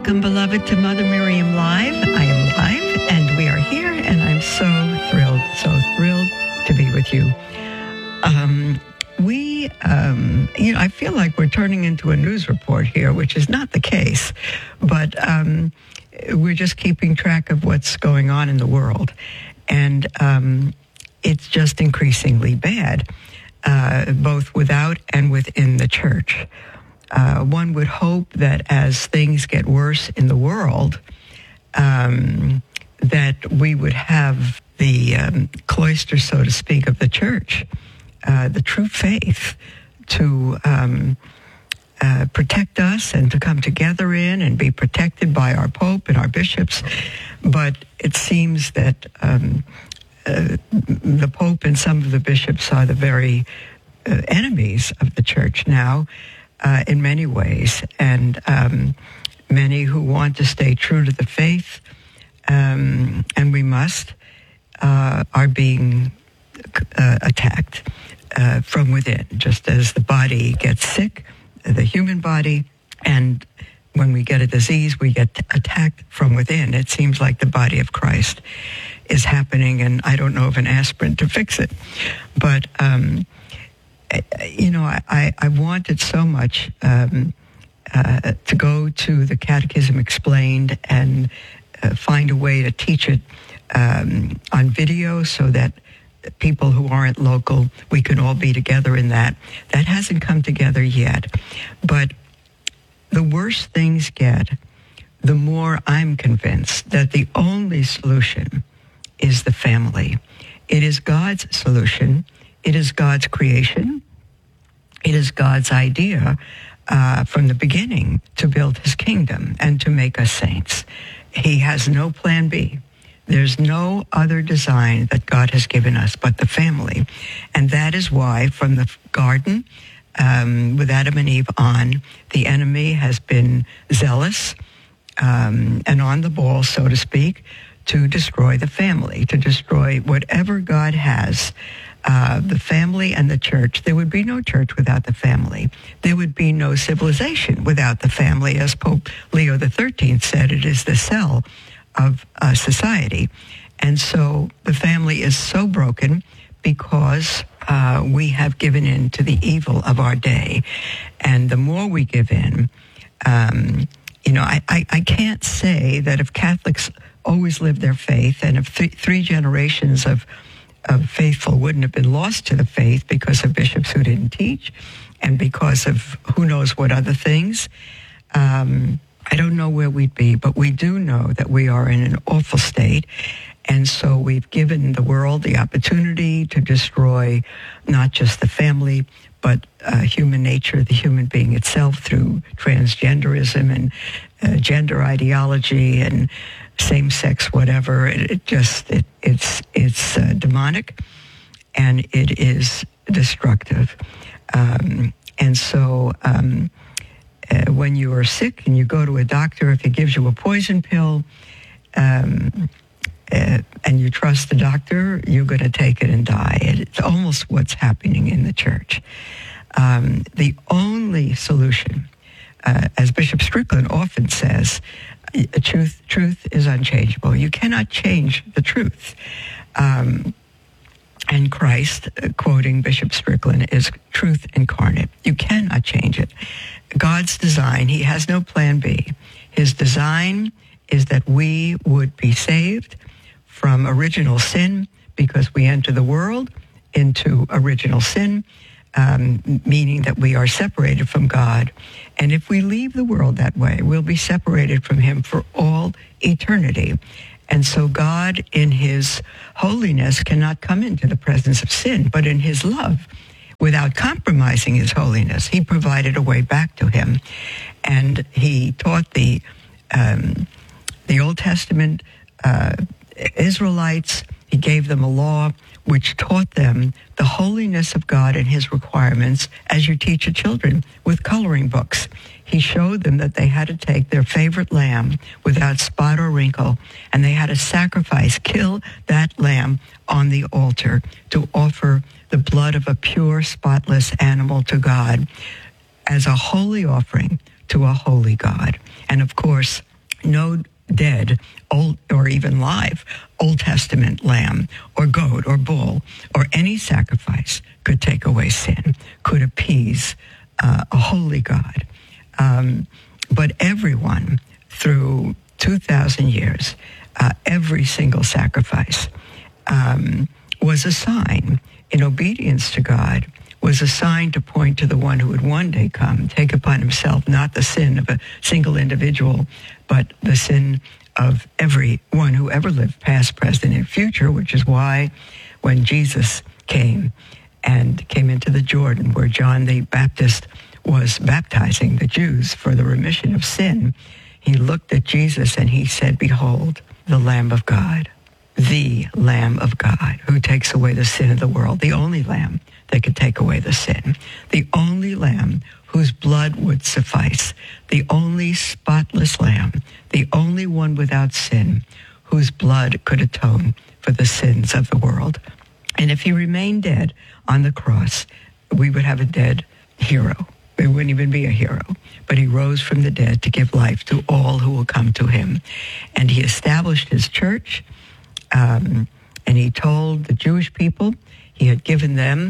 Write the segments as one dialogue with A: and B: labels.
A: Welcome, beloved, to Mother Miriam Live. I am live, and we are here, and I'm so thrilled to be with you. I feel like we're turning into a news report here, which is not the case, but we're just keeping track of what's going on in the world, and it's just increasingly bad, both without and within the church. One would hope that as things get worse in the world, that we would have the cloister, so to speak, of the church, the true faith, to protect us and to come together in and be protected by our Pope and our bishops. But it seems that the Pope and some of the bishops are the very enemies of the church now, in many ways, and many who want to stay true to the faith, and we must, are being attacked from within, just as the body gets sick, the human body, and when we get a disease, we get attacked from within. It seems like the body of Christ is happening, and I don't know of an aspirin to fix it. But I wanted so much to go to the Catechism Explained and find a way to teach it on video so that people who aren't local, we can all be together in that. That hasn't come together yet. But the worse things get, the more I'm convinced that the only solution is the family. It is God's solution. It is God's creation. It is God's idea from the beginning to build his kingdom and to make us saints. He has no plan B. There's no other design that God has given us but the family. And that is why from the garden, with Adam and Eve on, the enemy has been zealous and on the ball, so to speak, to destroy the family, to destroy whatever God has. The family and the church. There would be no church without the family. There would be no civilization without the family. As Pope Leo XIII said, it is the cell of society. And so the family is so broken because we have given in to the evil of our day. And the more we give in, I can't say that if Catholics always live their faith and if three generations of faithful wouldn't have been lost to the faith because of bishops who didn't teach and because of who knows what other things. I don't know where we'd be, but we do know that we are in an awful state. And so we've given the world the opportunity to destroy not just the family, but human nature, the human being itself, through transgenderism and gender ideology and same-sex whatever. It's demonic, and it is destructive. And so when you are sick and you go to a doctor, if he gives you a poison pill and you trust the doctor, you're going to take it and die. It's almost what's happening in the church. The only solution, as Bishop Strickland often says, truth is unchangeable. You cannot change the truth. And Christ, quoting Bishop Strickland, is truth incarnate. You cannot change it. God's design, he has no plan B. His design is that we would be saved from original sin because we enter the world into original sin, meaning that we are separated from God. And if we leave the world that way, we'll be separated from him for all eternity. And so God, in his holiness, cannot come into the presence of sin, but in his love, without compromising his holiness, he provided a way back to him. And he taught the Old Testament Israelites, he gave them a law which taught them the holiness of God and his requirements as you teach your children with coloring books. He showed them that they had to take their favorite lamb without spot or wrinkle, and they had to sacrifice, kill that lamb on the altar to offer the blood of a pure, spotless animal to God as a holy offering to a holy God. And of course, no dead, old or even live, Old Testament lamb or goat or bull or any sacrifice could take away sin, could appease a holy God. But everyone through 2,000 years, every single sacrifice was a sign in obedience to God, was a sign to point to the one who would one day come, take upon himself not the sin of a single individual, but the sin of everyone who ever lived, past, present, and future, which is why when Jesus came into the Jordan, where John the Baptist was baptizing the Jews for the remission of sin, he looked at Jesus and he said, "Behold, the Lamb of God, the Lamb of God who takes away the sin of the world," the only Lamb that could take away the sin, the only Lamb whose blood would suffice, the only spotless Lamb, the only one without sin, whose blood could atone for the sins of the world. And if he remained dead on the cross, we would have a dead hero. It wouldn't even be a hero. But he rose from the dead to give life to all who will come to him. And he established his church, and he told the Jewish people he had given them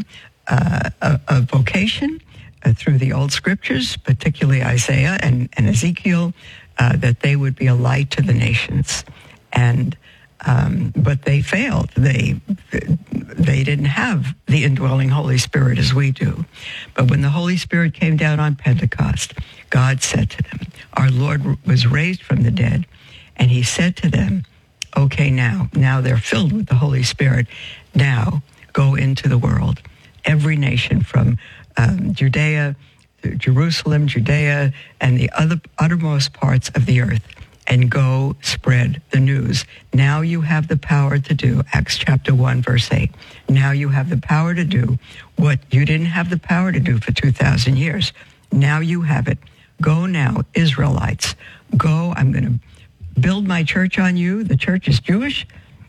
A: a vocation through the old scriptures, particularly Isaiah and Ezekiel, that they would be a light to the nations. And but they failed. They didn't have the indwelling Holy Spirit as we do. But when the Holy Spirit came down on Pentecost, God said to them, our Lord was raised from the dead, and he said to them, okay, now they're filled with the Holy Spirit. Now go into the world, every nation from Judea, Jerusalem, Judea, and the uttermost parts of the earth, and go spread the news. Now you have the power to do, Acts chapter 1, verse 8. Now you have the power to do what you didn't have the power to do for 2,000 years. Now you have it. Go now, Israelites. Go, I'm going to build my church on you. The church is Jewish,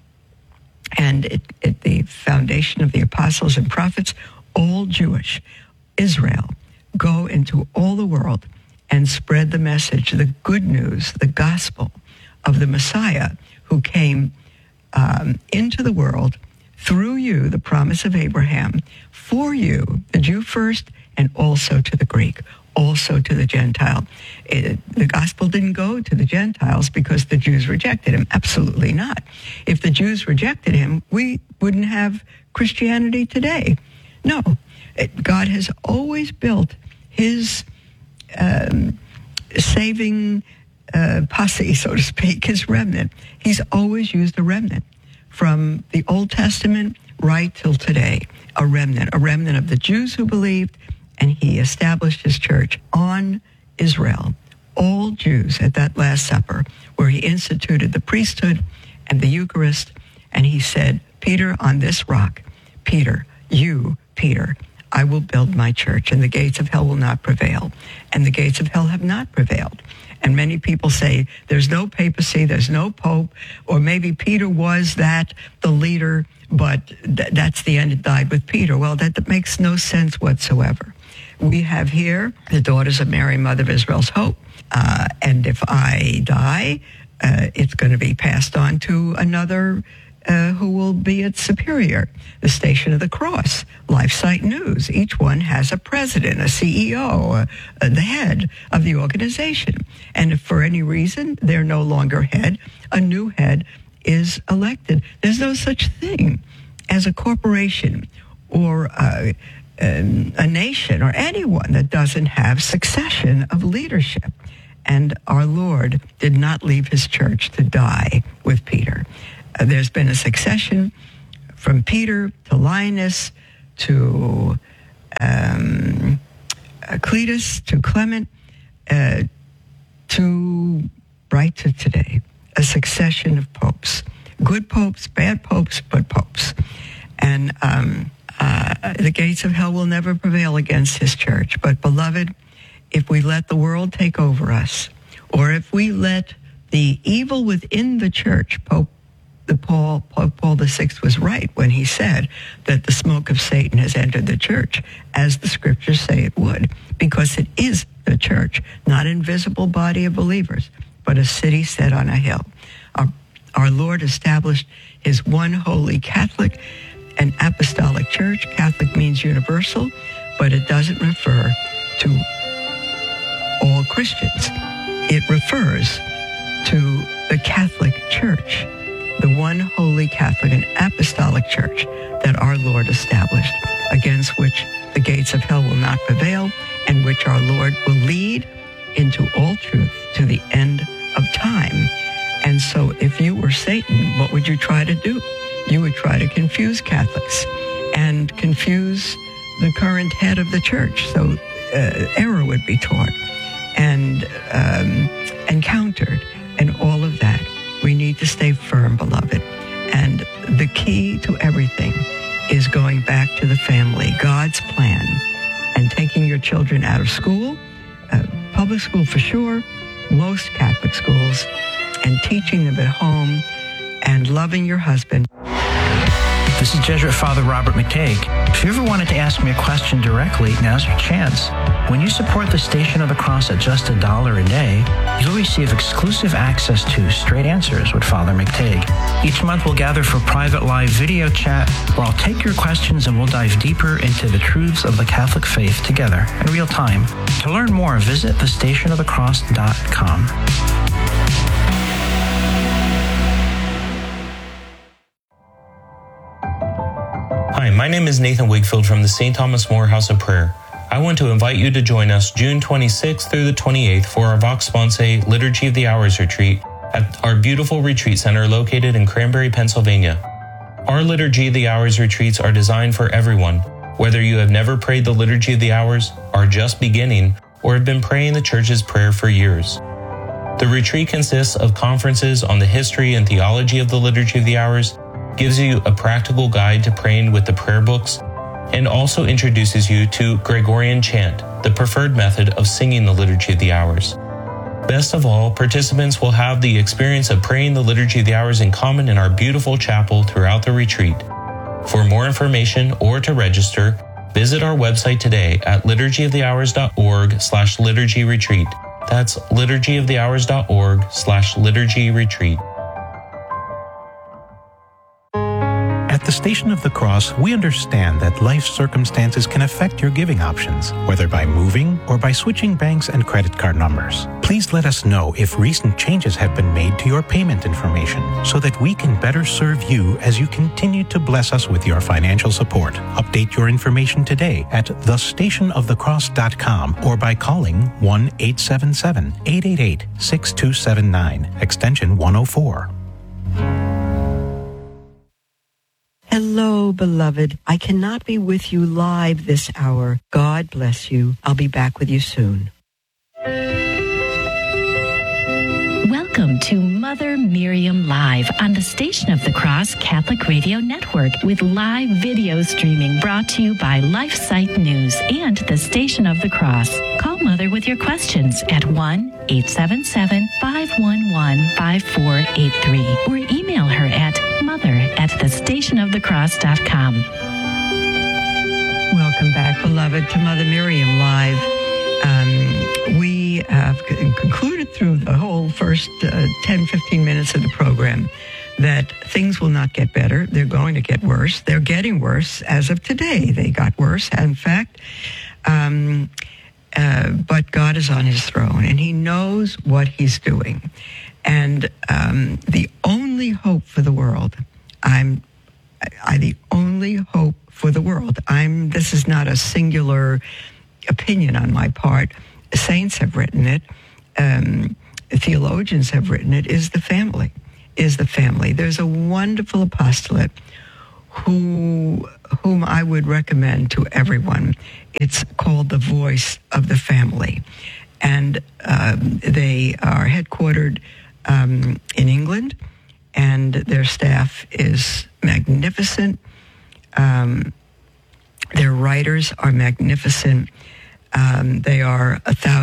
A: and the foundation of the apostles and prophets, all Jewish. Israel, go into all the world and spread the message, the good news, the gospel of the Messiah who came into the world through you, the promise of Abraham, for you, the Jew first, and also to the Greek, also to the Gentile. The gospel didn't go to the Gentiles because the Jews rejected him. Absolutely not. If the Jews rejected him, we wouldn't have Christianity today. No, God has always built his saving posse, so to speak, his remnant. He's always used a remnant from the Old Testament right till today, a remnant of the Jews who believed, and he established his church on Israel, all Jews at that Last Supper, where he instituted the priesthood and the Eucharist, and he said, Peter, on this rock, Peter, I will build my church, and the gates of hell will not prevail. And the gates of hell have not prevailed. And many people say there's no papacy, there's no pope, or maybe Peter was the leader, but that's the end. It died with Peter. Well, that makes no sense whatsoever. We have here the daughters of Mary, Mother of Israel's Hope. And if I die, it's going to be passed on to another who will be its superior, the Station of the Cross, LifeSite News. Each one has a president, a CEO, the head of the organization. And if for any reason they're no longer head, a new head is elected. There's no such thing as a corporation or a nation or anyone that doesn't have succession of leadership. And our Lord did not leave his church to die with Peter. There's been a succession from Peter to Linus to Cletus to Clement to right to today. A succession of popes. Good popes, bad popes, but popes. And the gates of hell will never prevail against his church. But beloved, if we let the world take over us, or if we let the evil within the church, Pope Paul VI was right when he said that the smoke of Satan has entered the church, as the scriptures say it would, because it is the church, not an invisible body of believers, but a city set on a hill. Our Lord established his one holy Catholic and apostolic church. Catholic means universal, but it doesn't refer to all Christians. It refers to the Catholic Church, the one holy Catholic and apostolic church that our Lord established, against which the gates of hell will not prevail, and which our Lord will lead into all truth to the end of time. And so if you were Satan, what would you try to do? You would try to confuse Catholics and confuse the current head of the church. So error would be taught and countered, and all of that. We need to stay firm, beloved. And the key to everything is going back to the family, God's plan, and taking your children out of school, public school for sure, most Catholic schools, and teaching them at home and loving your husband.
B: This is Jesuit Father Robert McTague. If you ever wanted to ask me a question directly, now's your chance. When you support the Station of the Cross at just $1 a day, you'll receive exclusive access to Straight Answers with Father McTague. Each month we'll gather for private live video chat where I'll take your questions and we'll dive deeper into the truths of the Catholic faith together in real time. To learn more, visit thestationofthecross.com.
C: Hi, my name is Nathan Wakefield from the St. Thomas More House of Prayer. I want to invite you to join us June 26th through the 28th for our Vox Sponsae Liturgy of the Hours retreat at our beautiful retreat center located in Cranberry, Pennsylvania. Our Liturgy of the Hours retreats are designed for everyone, whether you have never prayed the Liturgy of the Hours, are just beginning, or have been praying the Church's prayer for years. The retreat consists of conferences on the history and theology of the Liturgy of the Hours, gives you a practical guide to praying with the prayer books, and also introduces you to Gregorian chant, the preferred method of singing the Liturgy of the Hours. Best of all, participants will have the experience of praying the Liturgy of the Hours in common in our beautiful chapel throughout the retreat. For more information or to register, visit our website today at liturgyofthehours.org/liturgy-retreat. That's liturgyofthehours.org/liturgy-retreat.
D: At the Station of the Cross, we understand that life circumstances can affect your giving options, whether by moving or by switching banks and credit card numbers. Please let us know if recent changes have been made to your payment information so that we can better serve you as you continue to bless us with your financial support. Update your information today at thestationofthecross.com or by calling 1-877-888-6279, extension 104.
A: Hello, beloved. I cannot be with you live this hour. God bless you. I'll be back with you soon.
E: Welcome to Mother Miriam Live on the Station of the Cross Catholic Radio Network with live video streaming brought to you by LifeSite News and the Station of the Cross. Call Mother with your questions at 1-877-511-5483 or email her at mother@thestationofthecross.com.
A: Welcome back, beloved, to Mother Miriam Live. We have concluded through the whole first 10-15 minutes of the program that things will not get better. They're going to get worse. They're getting worse as of today. They got worse, in fact. But God is on his throne, and he knows what he's doing. And the only hope for the world, the only hope for the world, this is not a singular opinion on my part. Saints have written it. Theologians have written it, is the family. There's a wonderful apostolate whom I would recommend to everyone. It's called The Voice of the Family. And they are headquartered in England, and their staff is magnificent. Their writers are magnificent. They are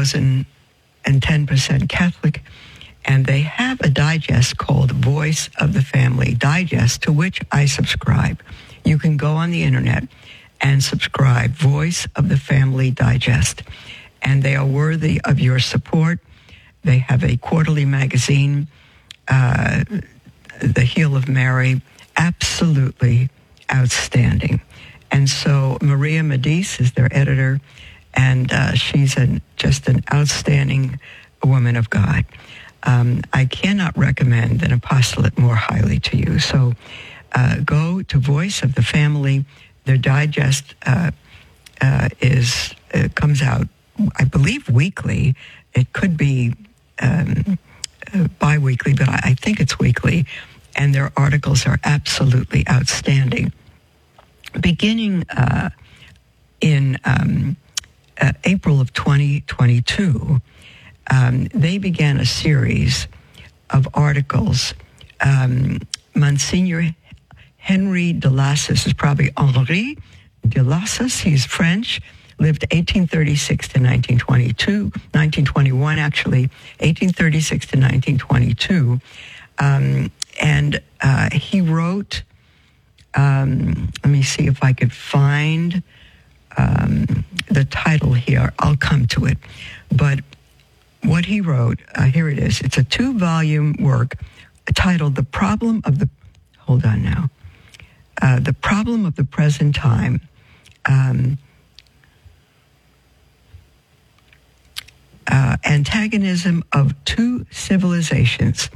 A: 1,010% Catholic, and they have a digest called Voice of the Family Digest, to which I subscribe. You can go on the internet and subscribe, Voice of the Family Digest, and they are worthy of your support. They have a quarterly magazine, The Heel of Mary, absolutely outstanding. And so Maria Medice is their editor, and she's just an outstanding woman of God. I cannot recommend an apostolate more highly to you. So go to Voice of the Family. Their digest comes out, I believe, weekly. It could be bi-weekly, but I think it's weekly. And their articles are absolutely outstanding. Beginning in April of 2022, they began a series of articles. Monsignor Henry de Lassus is probably Henri de Lassus. He's French, lived 1836 to 1921 actually, 1836 to 1922. And he wrote, let me see if I could find the title here. I'll come to it. But what he wrote, here it is. It's a 2-volume work titled The Problem of the Present Time. Antagonism of Two Civilizations,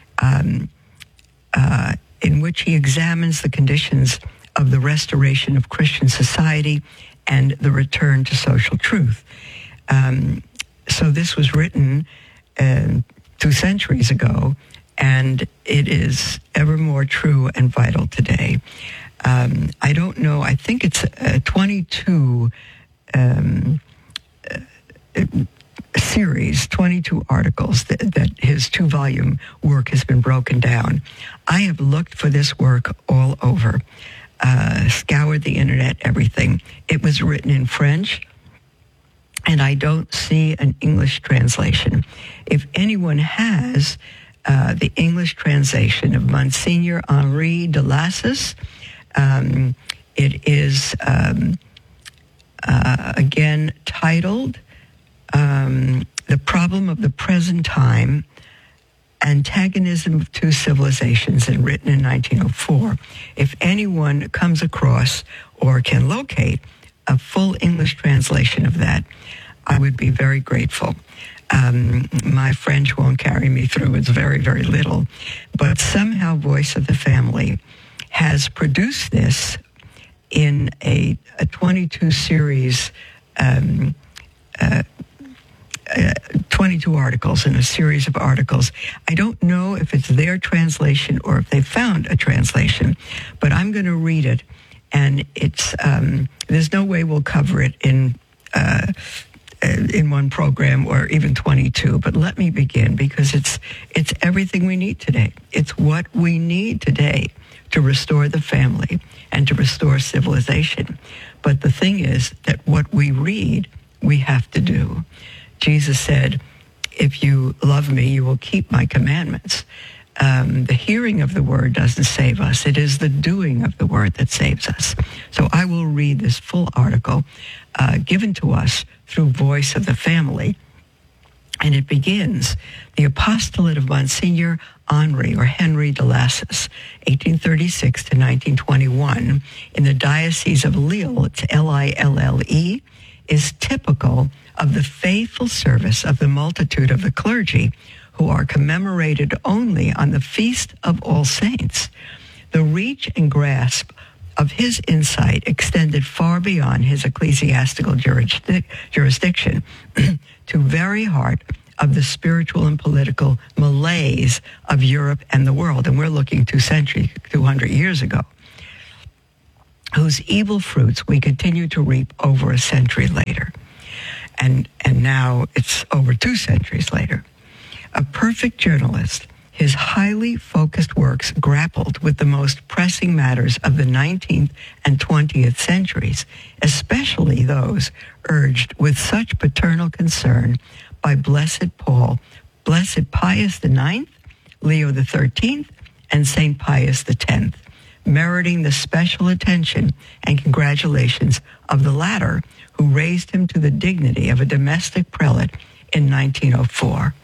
A: in which he examines the conditions of the restoration of Christian society and the return to social truth. So this was written 2 centuries ago, and it is ever more true and vital today. I don't know, I think it's 22 series, 22 articles that his 2-volume work has been broken down. I have looked for this work all over, scoured the internet, everything. It was written in French, and I don't see an English translation. If anyone has the English translation of Monsignor Henri de Lassus, it is again titled The Problem of the Present Time, Antagonism of Two Civilizations, and written in 1904. If anyone comes across or can locate a full English translation of that, I would be very grateful. My French won't carry me through. It's very, very little. But somehow Voice of the Family has produced this in a 22 series, 22 articles in a series of articles. I don't know if it's their translation or if they found a translation, but I'm going to read it. And it's there's no way we'll cover it in one program or even 22. But let me begin, because it's everything we need today. It's what we need today to restore the family and to restore civilization. But the thing is that what we read, we have to do. Jesus said, if you love me, you will keep my commandments. The hearing of the word doesn't save us. It is the doing of the word that saves us. So I will read this full article given to us through Voice of the Family. And it begins, the apostolate of Monsignor Henry de Lassus, 1836 to 1921, in the Diocese of Lille, it's Lille, is typical of the faithful service of the multitude of the clergy who are commemorated only on the Feast of All Saints. The reach and grasp of his insight extended far beyond his ecclesiastical jurisdiction to very heart of the spiritual and political malaise of Europe and the world. And we're looking 200 years ago, whose evil fruits we continue to reap over a century later. And now it's over 2 centuries later. A perfect journalist, his highly focused works grappled with the most pressing matters of the 19th and 20th centuries, especially those urged with such paternal concern by Blessed Paul, Blessed Pius IX, Leo XIII, and St. Pius X, meriting the special attention and congratulations of the latter, who raised him to the dignity of a domestic prelate in 1904.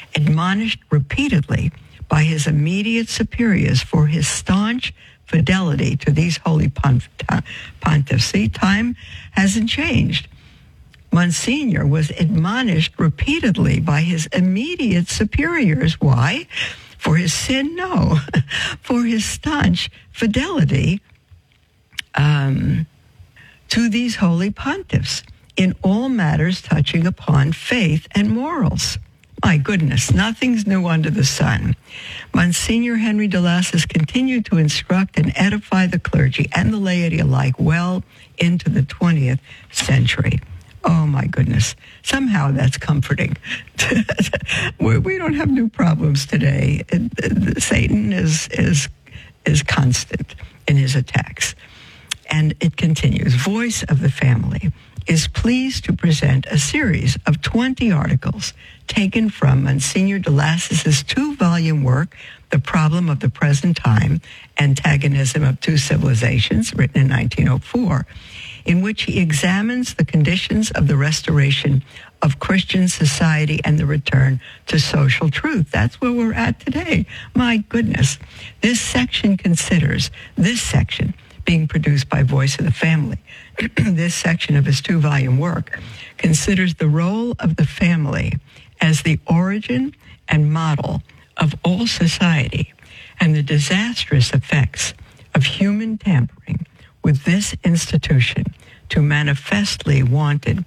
A: admonished repeatedly by his immediate superiors for his staunch fidelity to these holy pontiffs. See, time hasn't changed. Monsignor was admonished repeatedly by his immediate superiors. Why? For his sin? No. For his staunch fidelity to these holy pontiffs in all matters touching upon faith and morals. My goodness, nothing's new under the sun. Monsignor Henry de Lassus continued to instruct and edify the clergy and the laity alike well into the 20th century. Oh, my goodness. Somehow that's comforting. We don't have new problems today. Satan is constant in his attacks. And it continues. Voice of the Family is pleased to present a series of 20 articles taken from Monsignor de Lassus's 2-volume work, The Problem of the Present Time, Antagonism of Two Civilizations, written in 1904, in which he examines the conditions of the restoration of Christian society and the return to social truth. That's where we're at today. My goodness. This section, being produced by Voice of the Family, this section of his 2-volume work considers the role of the family as the origin and model of all society and the disastrous effects of human tampering with this institution so manifestly wanted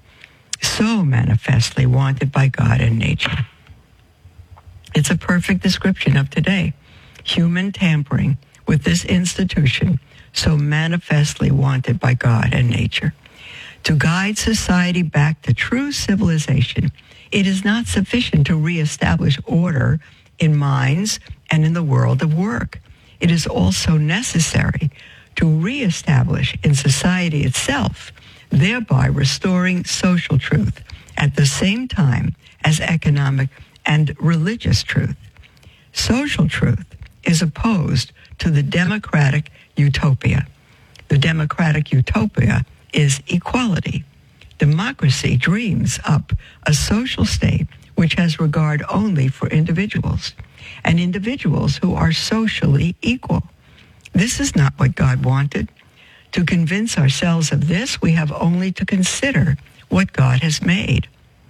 A: by God and nature. It's a perfect description of today. Human tampering with this institution so manifestly wanted by God and nature. To guide society back to true civilization, it is not sufficient to reestablish order in minds and in the world of work. It is also necessary to reestablish in society itself, thereby restoring social truth at the same time as economic and religious truth. Social truth is opposed to the democratic utopia. The democratic utopia is equality. Democracy dreams up a social state which has regard only for individuals, and individuals who are socially equal. This is not what God wanted. To convince ourselves of this, we have only to consider what God has made.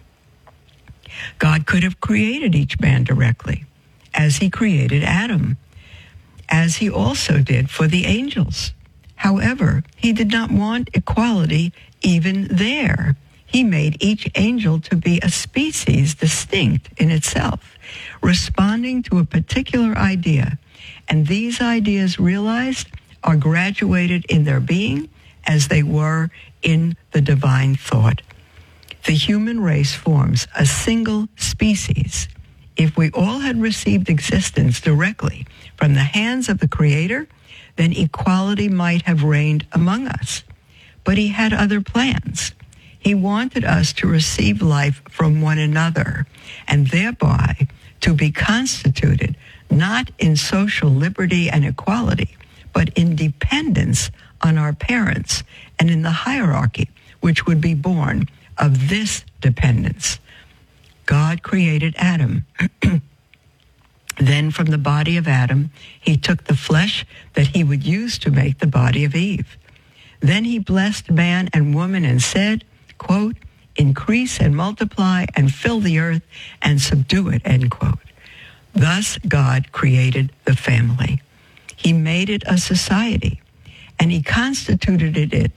A: God could have created each man directly, as he created Adam, as he also did for the angels. However, he did not want equality even there. He made each angel to be a species distinct in itself, responding to a particular idea. And these ideas realized are graduated in their being as they were in the divine thought. The human race forms a single species. If we all had received existence directly from the hands of the Creator, then equality might have reigned among us. But he had other plans. He wanted us to receive life from one another and thereby to be constituted not in social liberty and equality, but in dependence on our parents and in the hierarchy which would be born of this dependence. God created Adam. Then from the body of Adam, he took the flesh that he would use to make the body of Eve. Then he blessed man and woman and said, quote, "Increase and multiply and fill the earth and subdue it," end quote. Thus God created the family. He made it a society, and he constituted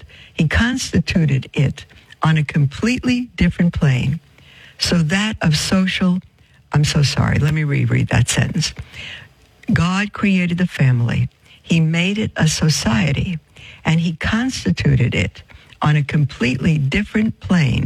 A: it on a completely different plane. So that of social, let me reread that sentence. God created the family. He made it a society, and he constituted it on a completely different plane